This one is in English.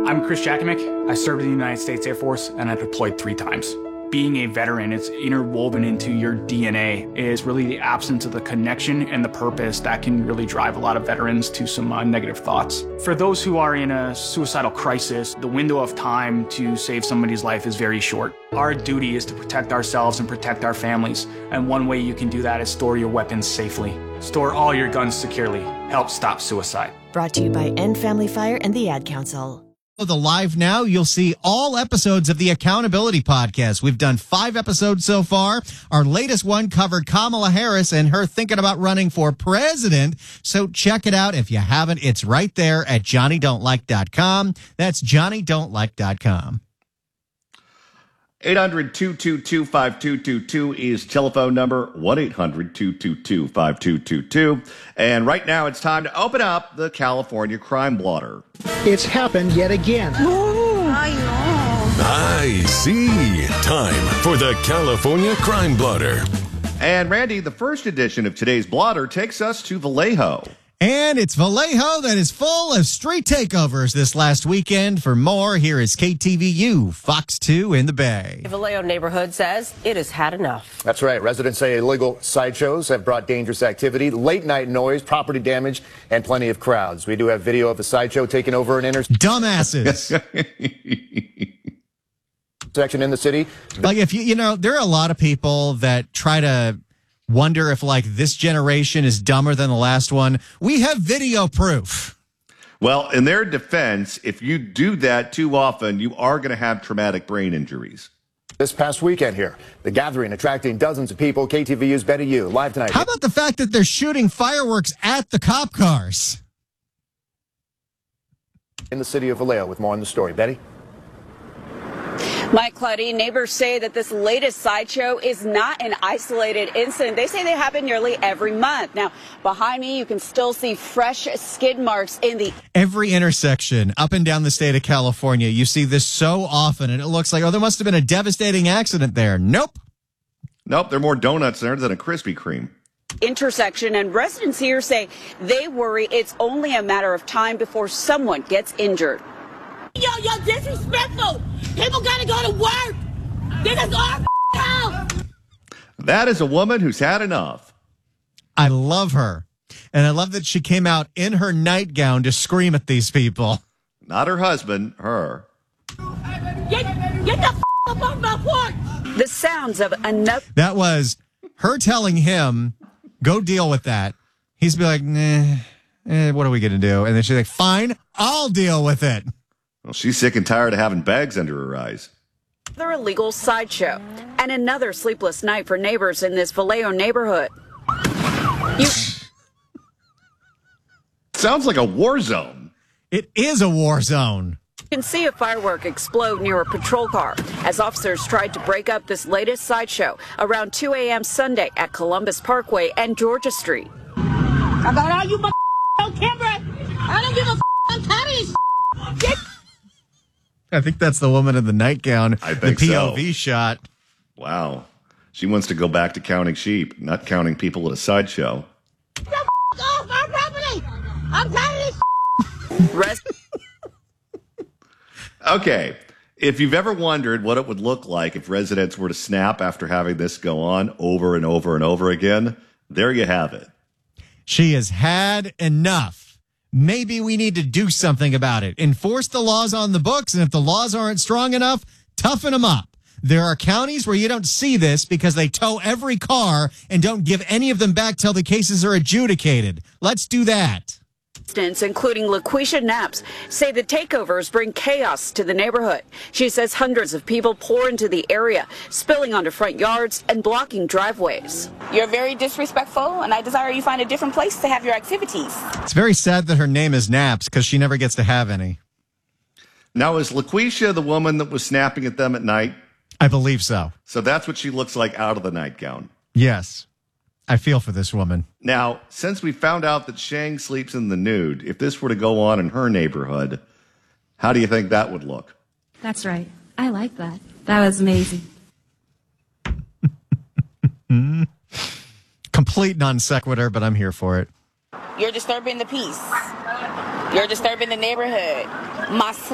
I'm Chris Jakimick. I served in the United States Air Force and I deployed 3 times. Being a veteran, it's interwoven into your DNA, is really the absence of the connection and the purpose that can really drive a lot of veterans to some negative thoughts. For those who are in a suicidal crisis, the window of time to save somebody's life is very short. Our duty is to protect ourselves and protect our families, and one way you can do that is store your weapons safely. Store all your guns securely. Help stop suicide. Brought to you by End Family Fire and the Ad Council. The Live Now, you'll see all episodes of the Accountability Podcast. We've done 5 episodes so far. Our latest one covered Kamala Harris and her thinking about running for president. So check it out. If you haven't, it's right there at JohnnyDon'tLike.com. That's JohnnyDon'tLike.com. 800-222-5222 is telephone number, 1-800-222-5222. And right now it's time to open up the California Crime Blotter. It's happened yet again. I see. Time for the California Crime Blotter. And Randy, the first edition of today's blotter takes us to Vallejo. And it's Vallejo that is full of street takeovers this last weekend. For more, here is KTVU, Fox 2 in the Bay. The Vallejo neighborhood says it has had enough. That's right. Residents say illegal sideshows have brought dangerous activity, late-night noise, property damage, and plenty of crowds. We do have video of a sideshow taking over an Dumbasses. intersection in the city. Like, if you know, there are a lot of people that try to wonder if, like, this generation is dumber than the last one. We have video proof. Well, in their defense, if you do that too often, you are going to have traumatic brain injuries. This past weekend here, the gathering attracting dozens of people. KTVU's Betty Yu, live tonight. How about the fact that they're shooting fireworks at the cop cars? In the city of Vallejo with more on the story. Betty? Mike Claudine, neighbors say that this latest sideshow is not an isolated incident. They say they happen nearly every month. Now, behind me, you can still see fresh skid marks in the... Every intersection up and down the state of California, you see this so often, and it looks like, oh, there must have been a devastating accident there. Nope. Nope, there are more donuts there than a Krispy Kreme. Intersection, and residents here say they worry it's only a matter of time before someone gets injured. You're disrespectful. People gotta go to work. This is our house. That is a woman who's had enough. I love her. And I love that she came out in her nightgown to scream at these people. Not her husband, her. Get the up off my porch. The sounds of another... That was her telling him, go deal with that. He's be like, nah, what are we going to do? And then she's like, fine, I'll deal with it. Well, she's sick and tired of having bags under her eyes. Another illegal sideshow and another sleepless night for neighbors in this Vallejo neighborhood. Sounds like a war zone. It is a war zone. You can see a firework explode near a patrol car as officers tried to break up this latest sideshow around 2 a.m. Sunday at Columbus Parkway and Georgia Street. I got all you on camera. I don't give a I'm tired of this. Get I think that's the woman in the nightgown. I think the POV so. shot. Wow. She wants to go back to counting sheep, not counting people at a sideshow. the off our property. I'm tired of this. Okay. If you've ever wondered what it would look like if residents were to snap after having this go on over and over and over again, there you have it. She has had enough. Maybe we need to do something about it. Enforce the laws on the books, and if the laws aren't strong enough, toughen them up. There are counties where you don't see this because they tow every car and don't give any of them back till the cases are adjudicated. Let's do that. Including LaQuisha Knaps, say the takeovers bring chaos to the neighborhood. She says hundreds of people pour into the area, spilling onto front yards and blocking driveways. You're very disrespectful, and I desire you find a different place to have your activities. It's very sad that her name is Naps because she never gets to have any. Now, is LaQuisha the woman that was snapping at them at night? I believe so. So that's what she looks like out of the nightgown. Yes. I feel for this woman. Now, since we found out that Shang sleeps in the nude, if this were to go on in her neighborhood, how do you think that would look? That's right. I like that. That was amazing. Complete non sequitur, but I'm here for it. You're disturbing the peace. You're disturbing the neighborhood. My